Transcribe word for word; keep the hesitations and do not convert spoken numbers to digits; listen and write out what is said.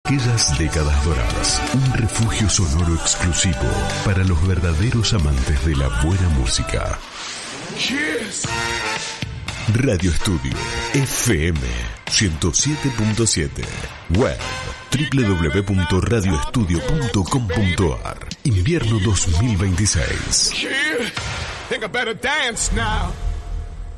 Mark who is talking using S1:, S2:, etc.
S1: aquellas décadas doradas. Un refugio sonoro exclusivo para los verdaderos amantes de la buena música.
S2: Yes.
S1: Radio Estudio F M ciento siete punto siete. Web doble u doble u doble u punto radio estudio punto com punto a r. Invierno dos mil veintiséis.
S2: Yeah. Think I better dance now.